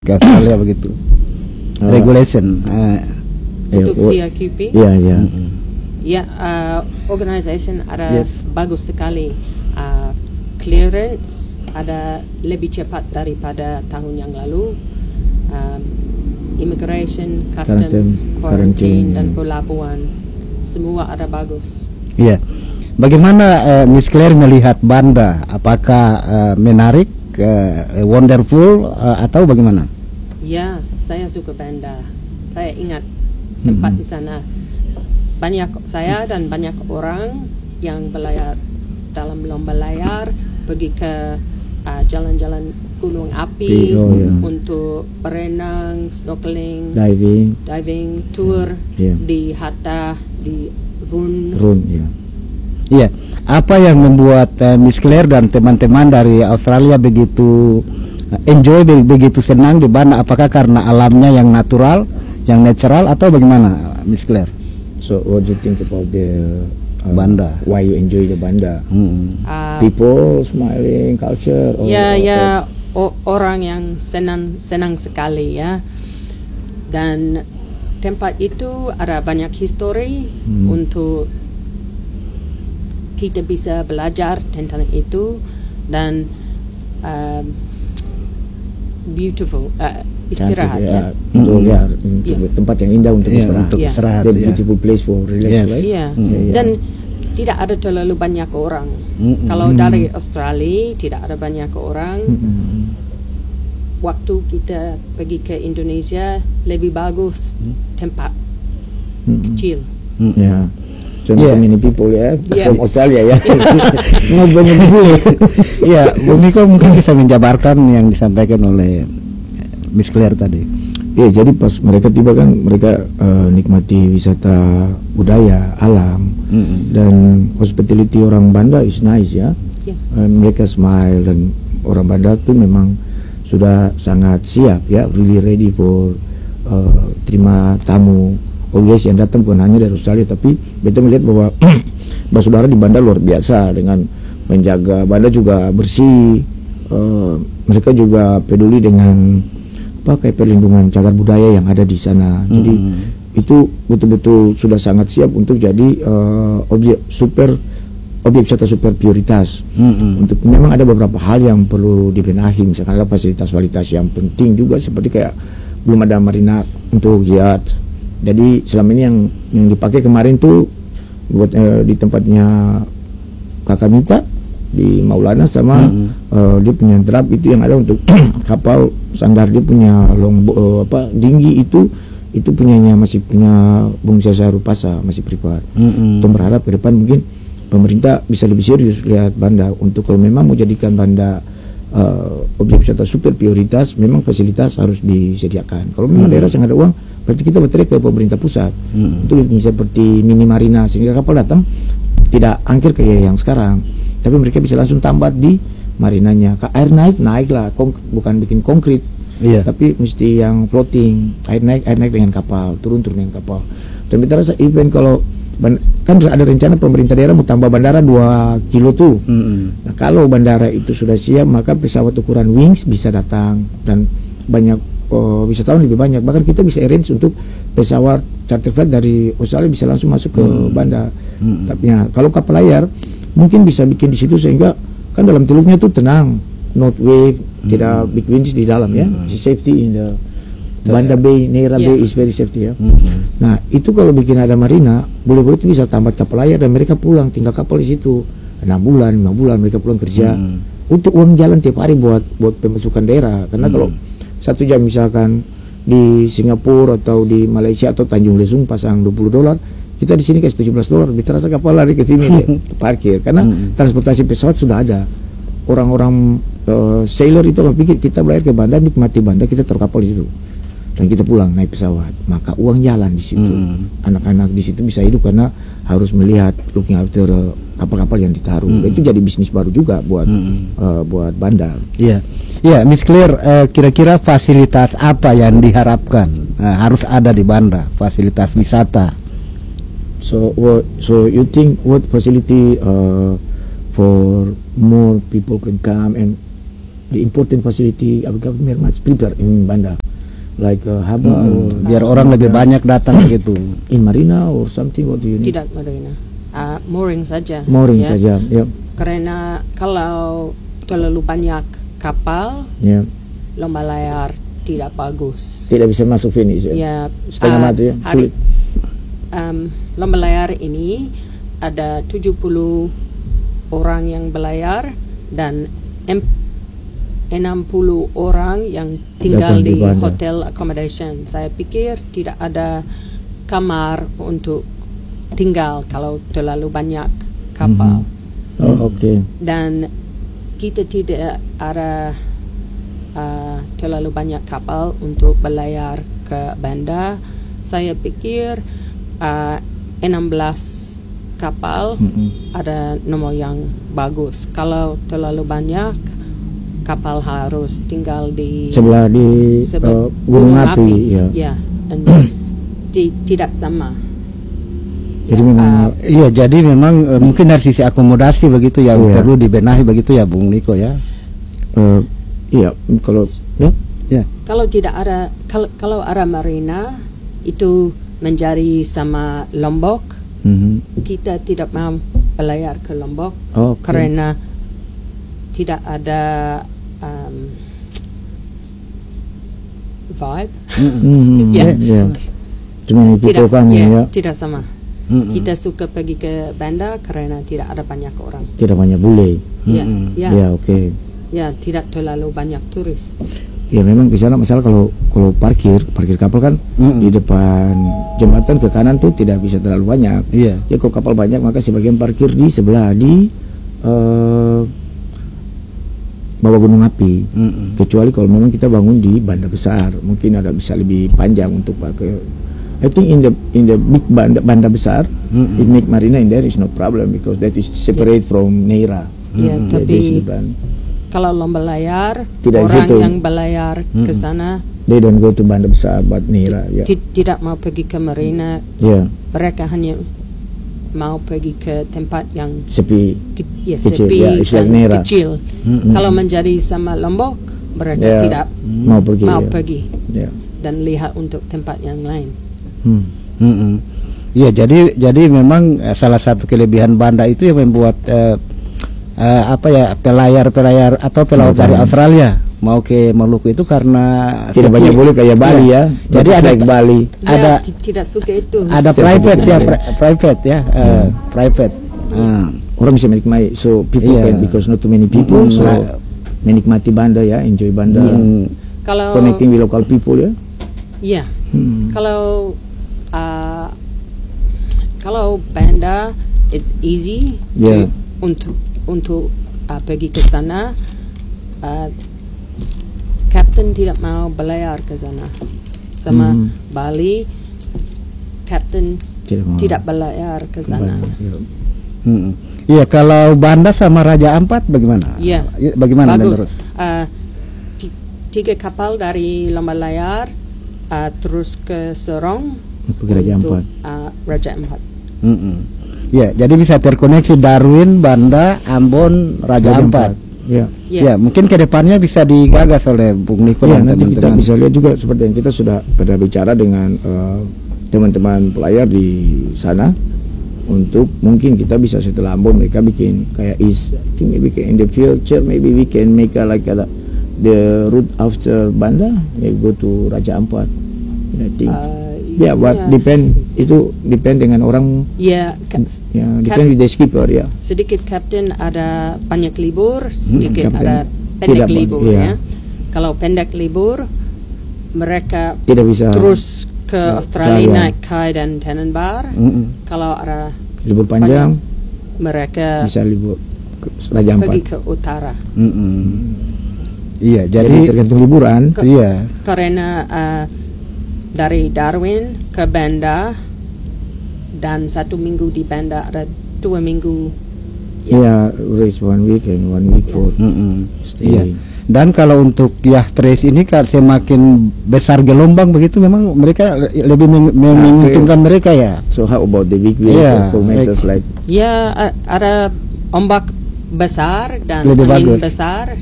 ke Australia begitu. Regulation. Untuk CIQP. Ya, ya. Ya, organisation ada Yes. bagus sekali. Clearance ada lebih cepat daripada tahun yang lalu. Immigration, customs, quarantine dan pelabuhan semua ada bagus. Iya. Bagaimana Miss Claire melihat Banda? Apakah menarik, wonderful, atau bagaimana? Ya, saya suka Banda. Saya ingat tempat di sana. Banyak saya dan banyak orang yang berlayar dalam lomba layar pergi ke jalan-jalan gunung api untuk berenang, snorkeling, diving, tour di Hatta, di Run. Ya. Iya. Apa yang membuat Miss Claire dan teman-teman dari Australia begitu enjoy, begitu senang di Banda? Apakah karena alamnya yang natural, yang natural, atau bagaimana, Miss Claire? So what do you think about the Banda? Why you enjoy the Banda? People smiling, culture. Orang yang senang sekali ya. Dan tempat itu ada banyak histori untuk kita bisa belajar tentang itu, dan beautiful, istirahat cantik, ya. Betul ya, tempat yang indah untuk istirahat. Untuk istirahat, The beautiful place for relax, right? Iya. Dan tidak ada terlalu banyak orang. Kalau dari Australia tidak ada banyak orang. Waktu kita pergi ke Indonesia lebih bagus tempat kecil. Ya. So not many people from Australia ya. Not banyak people. Ya, Bu Miko mungkin bisa menjabarkan yang disampaikan oleh Miss Claire tadi. Ya, jadi pas mereka tiba kan mereka nikmati wisata budaya, alam, dan hospitality orang Banda is nice ya. Mereka smile, dan orang Banda tuh memang sudah sangat siap ya, really ready for terima tamu. Guys yang datang bukan hanya dari Australia, tapi kita melihat bahwa saudara di Banda luar biasa dengan menjaga Banda juga bersih. Mereka juga peduli dengan kayak perlindungan cagar budaya yang ada di sana. Jadi itu betul-betul sudah sangat siap untuk jadi objek wisata super prioritas. Untuk memang ada beberapa hal yang perlu dibenahi, misalkan ada fasilitas-fasilitas yang penting juga, seperti kayak belum ada marina untuk yacht. Jadi selama ini yang dipakai kemarin tuh buat di tempatnya Kakak Mita di Maulana sama dia punya drap itu yang ada untuk kapal sandar, dia punya dinggi itu punyanya masih punya Bung Sasa Rupasa, masih privat. Untuk berharap ke depan mungkin pemerintah bisa lebih serius lihat Banda, untuk kalau memang mau jadikan Banda objek wisata super prioritas, memang fasilitas harus disediakan. Kalau memang daerah yang ada uang, berarti kita berteriak ke pemerintah pusat untuk seperti mini marina, sehingga kapal datang tidak angkir kayak yang sekarang, tapi mereka bisa langsung tambat di marinanya. Air naik lah, bukan bikin konkret, tapi mesti yang floating. Air naik dengan kapal, turun dengan kapal. Dan kita rasa event kalau kan ada rencana pemerintah daerah mau tambah bandara 2 kilo tuh. Nah, kalau bandara itu sudah siap, maka pesawat ukuran wings bisa datang, dan banyak wisatawan lebih banyak. Bahkan kita bisa arrange untuk pesawat charter flight dari Australia bisa langsung masuk ke Banda. Tapi ya, kalau kapal layar mungkin bisa bikin di situ, sehingga kan dalam teluknya tuh tenang, not wave, tidak big winds di dalam ya. Safety in the Banda Bay, Neira Bay is very safety ya. Nah, itu kalau bikin ada marina, boleh-boleh itu bisa tambat kapal layar dan mereka pulang tinggal kapal di situ 6 bulan, 5 bulan mereka pulang kerja. Untuk uang jalan tiap hari buat pemasukan daerah. Karena kalau 1 jam misalkan di Singapura atau di Malaysia atau Tanjung Lesung pasang $20, kita di sini kasih $17. Kita rasa kapal lari ke sini deh, parkir, karena transportasi pesawat sudah ada. Orang-orang sailor itu pikir kita berlayar ke Banda, nikmati Banda, kita taruh kapal di situ dan kita pulang naik pesawat, maka uang jalan di situ. Anak-anak di situ bisa hidup karena harus melihat looking after kapal-kapal yang ditaruh. Itu jadi bisnis baru juga buat Banda. Iya, Miss Claire, kira-kira fasilitas apa yang diharapkan harus ada di Banda, fasilitas wisata? So you think what facility for more people can come and the important facility our government must prepare in Banda, like harbor or biar orang lebih banyak datang gitu. in marina or something. What do you need? Tidak marina, mooring saja. Mooring ya. saja. Yep. Karena kalau terlalu banyak kapal, Yeah. lomba layar tidak bagus. Tidak bisa masuk finish ya. Ya, Setengah mati ya. hari Sulit. lomba layar ini ada 70 orang yang berlayar dan 60 orang yang tinggal Datang di di Banda. hotel accommodation. Saya pikir tidak ada kamar untuk tinggal kalau terlalu banyak kapal. Oh, okay. Dan kita tidak ada terlalu banyak kapal untuk berlayar ke Banda. Saya pikir 16 kapal ada nomor yang bagus. Kalau terlalu banyak kapal harus tinggal di Sebelah di gunung api. Ya. Ya, dan tidak sama. Jadi memang Iya, jadi memang mungkin dari sisi akomodasi begitu yang Iya. perlu dibenahi begitu ya, Bung Niko ya. iya kalau ya. Kalau tidak ada kalau ada marina itu menjadi sama Lombok, kita tidak mau berlayar ke Lombok Okay. karena tidak ada vibe. Ya. Ya. Cuma Tidak, people kami ya. tidak sama. Kita suka pergi ke Banda karena tidak ada banyak orang. Tidak banyak bule. Ya, ya, Ya, oke. ya, tidak terlalu banyak turis. Ya memang di sana masalah kalau parkir kapal kan di depan jembatan ke kanan tuh tidak bisa terlalu banyak. Iya. Ya kalau kapal banyak maka sebagian parkir di sebelah di bawah gunung api. Kecuali kalau memang kita bangun di banda besar, mungkin ada bisa lebih panjang untuk pakai. I think in the big banda besar, it make marina in there is no problem because that is separate from Neira. Ya, tapi Di depan. kalau lomba layar, Tidak di orang situ. yang berlayar ke sana They don't go to banda besar buat Neira. Ya. tidak mau pergi ke marina. Ya, Mereka hanya mau pergi ke tempat yang sepi. Kecil, sepi ya, istilah dan Neira. kecil. Kalau menjadi sama Lombok, mereka Ya, tidak mau pergi. mau ya. pergi Ya. dan lihat untuk tempat yang lain. Iya, jadi memang salah satu kelebihan Banda itu yang membuat pelayar atau pelaut dari Australia mau ke Maluku itu karena Tidak banyak boleh kayak Bali ya. Jadi Bagus ada like Bali. Ada tidak suka itu. ada private ya, private ya, private. Orang bisa menikmati, so people Iya. can because not too many people, so menikmati Banda ya, enjoy Banda, Kalau connecting with local people ya. ya, kalau Banda it's easy Yeah. untuk pergi ke sana. Kapten tidak mau berlayar ke sana. Sama Bali, kapten tidak berlayar ke sana. Iya, kalau Banda sama Raja Ampat bagaimana? Iya. Bagaimana Bagus. menurut? 3 kapal dari lomba layar terus ke Sorong Pergi Raja untuk Ampat. Raja Ampat. Ya, jadi bisa terkoneksi Darwin, Banda, Ambon, Raja Ampat. Ya. Ya, mungkin kedepannya bisa digagas oleh Bung Niko Ya, dan nanti kita teman-teman. bisa lihat juga seperti yang kita sudah pernah bicara dengan teman-teman pelayar di sana untuk mungkin kita bisa setelah Ambon mereka bikin kayak I think maybe in the future maybe we can make the route after Banda go to Raja Ampat. I think depend dengan orang Ya, depend with the skipper ya. sedikit kapten ada banyak libur, sedikit kapten ada pendek tidak libur banyak, ya. Kalau pendek libur mereka Tidak bisa terus ke Australia Australia. naik kai dan Tannenbar. Kalau ada libur panjang mereka bisa libur ke Raja Ampat. pergi ke utara. Iya, Jadi jadi tergantung liburan. iya. Karena dari Darwin ke Banda dan 1 minggu di Banda ada 2 minggu. Ya, race 1 week and 1 week for stay. Iya. Dan kalau untuk trace ini kan semakin besar gelombang begitu, memang mereka lebih menguntungkan mereka ya. So how about the big wave Yeah, for meters like Ya, ada ombak besar dan Lebih angin bagus. besar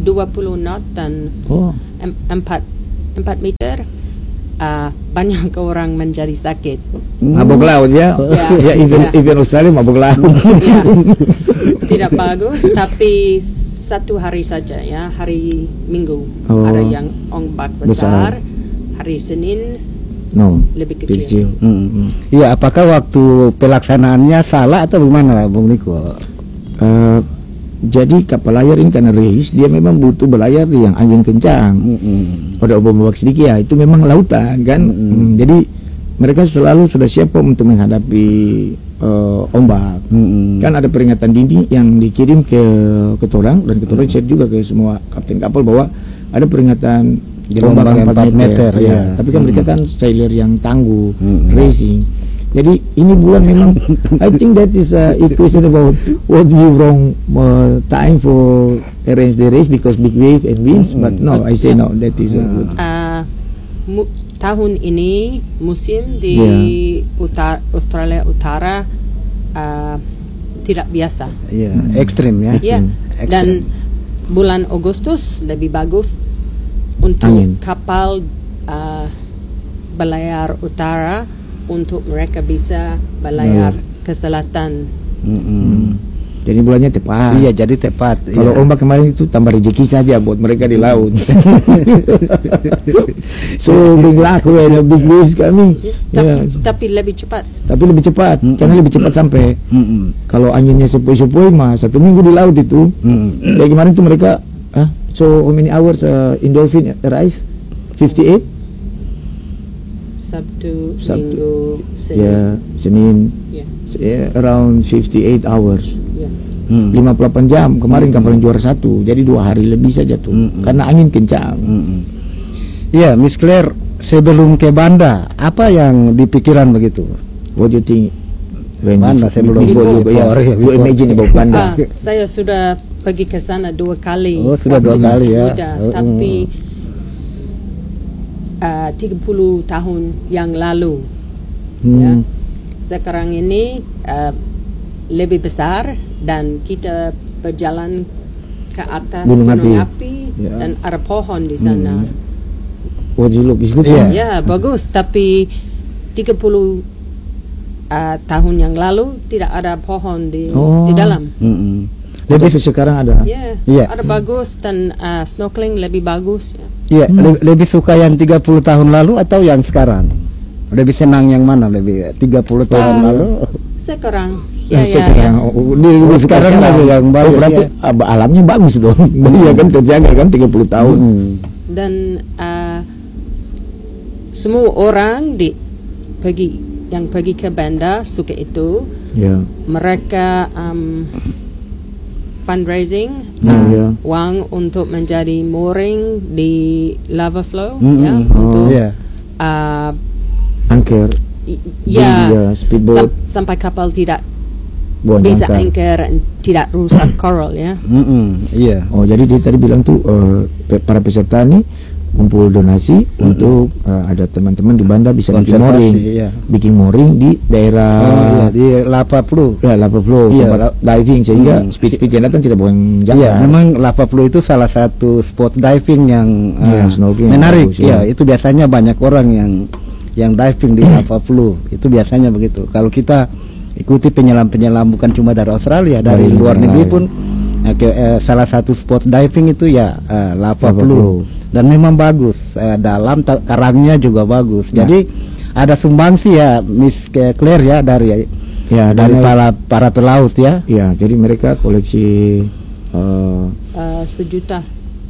20 knot dan Oh. 4 meter, banyak orang menjadi sakit. Mabuk laut ya. Ya, Even Australia mabuk laut. Ya, tidak bagus, tapi satu hari saja ya, hari Minggu ada yang ombak besar. Hari Senin lebih kecil. Iya, apakah waktu pelaksanaannya salah atau bagaimana, Bung Niko? Jadi kapal layar ini karena race, dia memang butuh berlayar yang angin kencang. Pada ombak sedikit ya, itu memang lautan kan. Jadi mereka selalu sudah siap untuk menghadapi ombak. Kan ada peringatan dini yang dikirim ke ketorang, dan ketorang share juga ke semua kapten kapal bahwa ada peringatan gelombang 4 meter ya. Tapi kan mereka kan sailor yang tangguh, racing. Jadi ini bulan memang I think that is a question about what we wrong time for arrange the race because big wave and winds, but no, I say no, that is good. Tahun ini musim di Australia Utara tidak biasa. Ekstrim ya. Dan bulan Agustus lebih bagus untuk kapal berlayar utara, untuk mereka bisa berlayar ke selatan. Jadi bulannya tepat. Iya, jadi tepat. Kalau ombak kemarin itu tambah rezeki saja buat mereka di laut. So big luck when a big waves coming. Tapi lebih cepat. Karena lebih cepat sampai. Kalau anginnya sepoi-sepoi mah 1 minggu di laut itu. Kayak kemarin tuh mereka, so how many hours in Dolphin arrive? 58? Sabtu, Minggu, Senin. Ya, Senin. Around 58 hours. 58 jam. Kemarin kapal yang juara 1. Jadi 2 hari lebih saja tuh. Karena angin kencang. Iya, Miss Claire, sebelum ke Banda, apa yang dipikiran begitu? What do you think? Banda sebelum you imagine about Banda. Saya sudah pergi ke sana 2 kali. Oh, sudah 2 kali ya. Tapi 30 tahun yang lalu, ya. Sekarang ini lebih besar dan kita berjalan ke atas gunung api dan ada pohon di sana. What you look is good. Ya, bagus. Tapi 30 tahun yang lalu tidak ada pohon di dalam. Lebih sekarang ada. Ada bagus dan snorkeling lebih bagus. Lebih suka yang 30 tahun lalu atau yang sekarang? Lebih senang yang mana? Lebih 30 tahun lalu? Sekarang. Sekarang yang bagus. Berarti alamnya bagus dong. Dia kan terjaga kan 30 tahun. Dan semua orang yang pergi ke Banda suka itu. Mereka fundraising uang untuk menjadi mooring di lava flow untuk anchor speedboat sampai kapal tidak bisa anchor dan tidak rusak coral ya. Jadi dia tadi bilang tuh para peserta nih kumpul donasi untuk ada teman-teman di Banda bisa bikin mooring di daerah di Lapa Plu. Lapa Plu tempat diving sehingga speed yang datang tidak boleh jalan. Memang Lapa Plu itu salah satu spot diving yang menarik. Itu biasanya banyak orang yang diving di Lapa Plu. Itu biasanya begitu. Kalau kita ikuti penyelam-penyelam bukan cuma dari Australia, dari luar negeri pun salah satu spot diving itu Lapa Plu. Dan memang bagus, dalam karangnya juga bagus. Jadi ada sumbangsi ya Miss Claire ya dari para pelaut ya. Jadi mereka koleksi $1 juta.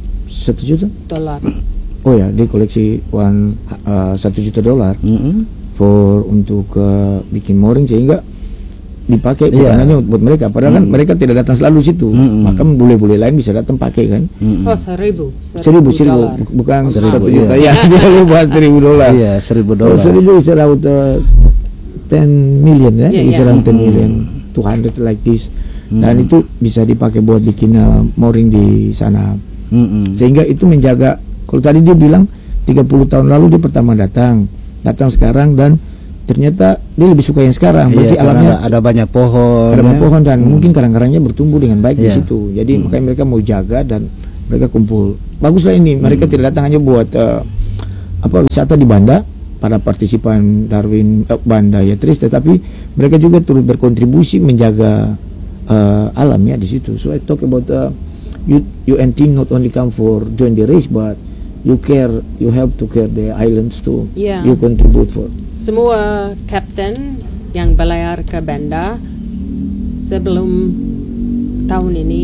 Oh ya, dia koleksi $1 juta for untuk bikin mooring sehingga dipakai kegunanya buat mereka. Padahal kan mereka tidak datang selalu situ. Maka bule-bule lain bisa datang pakai kan. $1,000 bukan $1 juta. Ya, dia lupa $1,000. Iya, $1,000. $1,000 is around 10 million ya. Is around 10 million, 200 like this. Dan itu bisa dipakai buat bikin mooring di sana. Sehingga itu menjaga. Kalau tadi dia bilang 30 tahun lalu dia pertama datang sekarang dan ternyata dia lebih suka yang sekarang. Berarti alamnya ada banyak pohon. Ada banyak pohon dan mungkin karang-karangnya bertumbuh dengan baik di situ. Jadi makanya mereka mau jaga dan mereka kumpul. Baguslah ini, mereka tidak datang hanya buat wisata di Banda, para partisipan Darwin Banda ya Tris, tetapi mereka juga turut berkontribusi menjaga alam ya di situ. So I talk about UN team not only come for join the race, but you help to care the islands too. Yeah. You contribute for. Semua kapten yang berlayar ke Banda sebelum tahun ini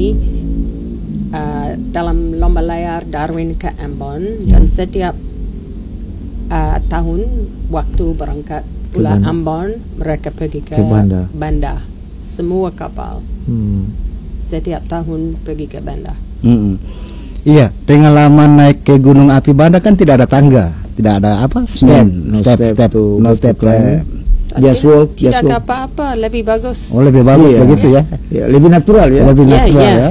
dalam lomba layar Darwin ke Ambon, dan setiap tahun waktu berangkat pula Ambon, mereka pergi ke Banda. Semua kapal setiap tahun pergi ke Banda. Iya, pengalaman naik ke Gunung Api Banda kan tidak ada tangga, tidak ada apa? Step. Just walk. Tidak apa-apa, lebih bagus. Oh, lebih bagus begitu ya? Ya, lebih natural ya. Lebih natural ya.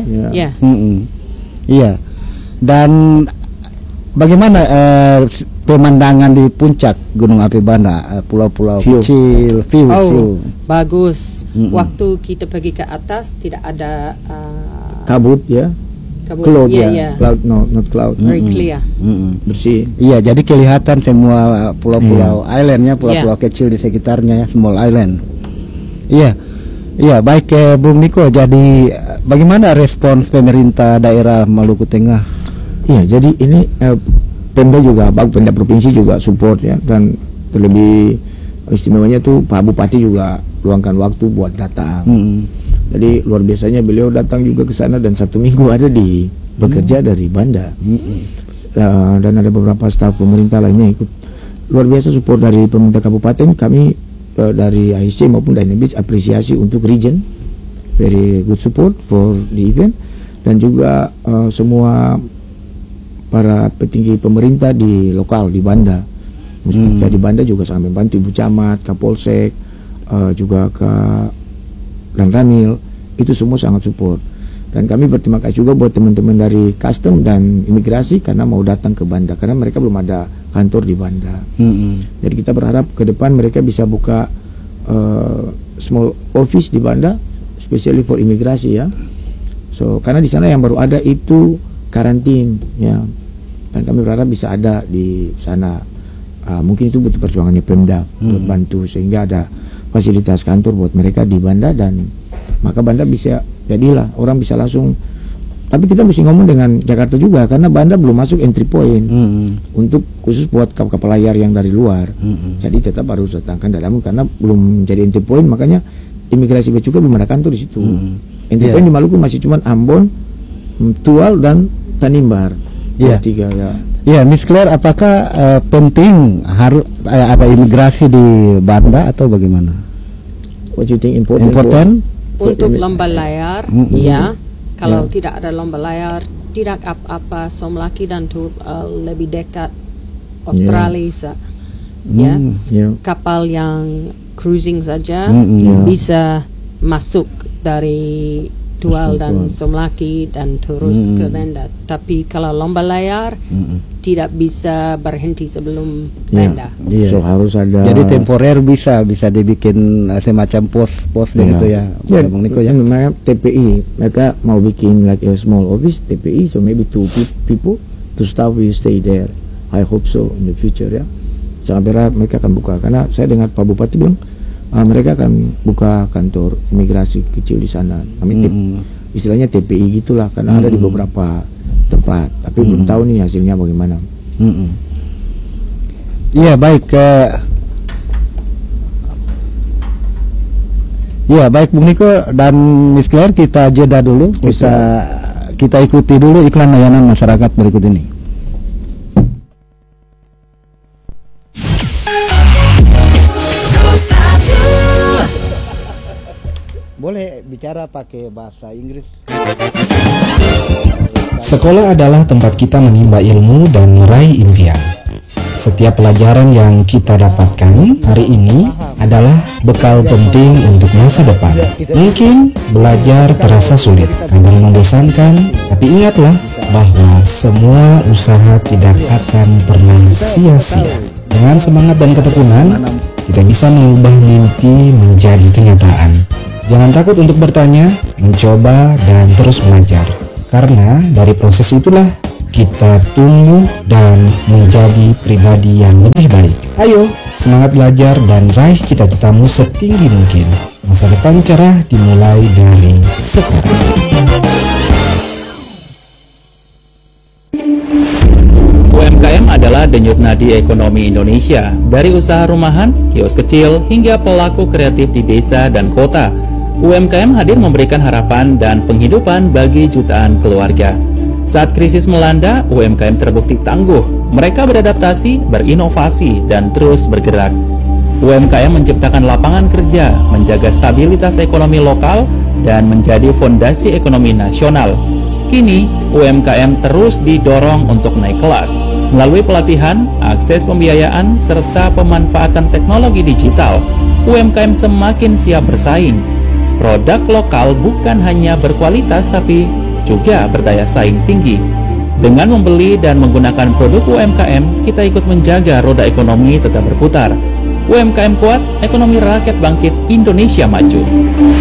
Iya. Dan bagaimana pemandangan di puncak Gunung Api Banda, pulau-pulau kecil, view. Bagus. Waktu kita pergi ke atas tidak ada kabut ya. Cloud cloud, not cloud. Very clear. Bersih. Iya, jadi kelihatan semua pulau-pulau islandnya, pulau-pulau kecil di sekitarnya ya, small island. Iya, baik Bung Niko. Jadi bagaimana respons pemerintah daerah Maluku Tengah? Iya, jadi ini Pemda juga, Pemda provinsi juga support ya, dan terlebih istimewanya tuh Pak Bupati juga luangkan waktu buat datang. Jadi luar biasanya beliau datang juga ke sana, dan 1 minggu ada di bekerja dari Banda. Dan ada beberapa staf pemerintah lainnya ikut. Luar biasa support dari pemerintah kabupaten. Kami dari IC maupun Dynamics apresiasi untuk region, very good support for the event, dan juga semua para petinggi pemerintah di lokal di Banda. Musbika di Banda juga sangat membantu, Ibu Camat, Kapolsek, juga dan Ramil, itu semua sangat support. Dan kami berterima kasih juga buat teman-teman dari custom dan imigrasi karena mau datang ke Banda, karena mereka belum ada kantor di Banda. Jadi kita berharap ke depan mereka bisa buka small office di Banda, especially for imigrasi ya. So karena di sana yang baru ada itu karantin ya, dan kami berharap bisa ada di sana. Mungkin itu butuh perjuangannya Pemda untuk bantu sehingga ada fasilitas kantor buat mereka di Banda, dan maka Banda bisa jadilah orang bisa langsung. Tapi kita mesti ngomong dengan Jakarta juga karena Banda belum masuk entry point untuk khusus buat kapal layar yang dari luar. Jadi tetap harus datangkan dalam karena belum jadi entry point, makanya imigrasi juga belum ada kantor di situ. Entry point di Maluku masih cuma Ambon, Tual dan Tanimbar. Tiga ya. Ya, Miss Claire, apakah penting harus ada imigrasi di Banda atau bagaimana? What you think important? Untuk lomba layar, iya. Kalau tidak ada lomba layar, tidak apa-apa. Somlaki dan lebih dekat Australia, kapal yang cruising saja bisa masuk dari Tual dan Somlaki dan terus ke Banda. Tapi kalau lomba layar tidak bisa berhenti sebelum Banda. So harus ada. Jadi temporer bisa dibikin semacam pos gitu ya. Bang Niko ya. Namanya TPI. Mereka mau bikin like a small office TPI, so maybe 2 people to staff will stay there. I hope so in the future ya. Sangat berharap mereka akan buka, karena saya dengar Pak Bupati bilang mereka akan buka kantor imigrasi kecil di sana. Kami istilahnya TPI gitulah, karena ada di beberapa tempat. Tapi belum tahu nih hasilnya bagaimana. Iya, baik. Iya, baik Bung Niko dan Miss Claire, kita jeda dulu. Kita ikuti dulu iklan layanan masyarakat berikut ini. Boleh bicara pakai bahasa Inggris. Sekolah adalah tempat kita menimba ilmu dan meraih impian. Setiap pelajaran yang kita dapatkan hari ini adalah bekal penting untuk masa depan. Mungkin belajar terasa sulit, kadang membosankan, tapi ingatlah bahwa semua usaha tidak akan pernah sia-sia. Dengan semangat dan ketekunan, kita bisa mengubah mimpi menjadi kenyataan. Jangan takut untuk bertanya, mencoba, dan terus belajar. Karena dari proses itulah kita tumbuh dan menjadi pribadi yang lebih baik. Ayo, semangat belajar dan raih cita-citamu setinggi mungkin. Masa depan cerah dimulai dari sekarang. UMKM adalah denyut nadi ekonomi Indonesia, dari usaha rumahan, kios kecil, hingga pelaku kreatif di desa dan kota. UMKM hadir memberikan harapan dan penghidupan bagi jutaan keluarga. Saat krisis melanda, UMKM terbukti tangguh. Mereka beradaptasi, berinovasi, dan terus bergerak. UMKM menciptakan lapangan kerja, menjaga stabilitas ekonomi lokal, dan menjadi fondasi ekonomi nasional. Kini, UMKM terus didorong untuk naik kelas melalui pelatihan, akses pembiayaan, serta pemanfaatan teknologi digital. UMKM semakin siap bersaing. Produk lokal bukan hanya berkualitas tapi juga berdaya saing tinggi. Dengan membeli dan menggunakan produk UMKM, kita ikut menjaga roda ekonomi tetap berputar. UMKM kuat, ekonomi rakyat bangkit, Indonesia maju.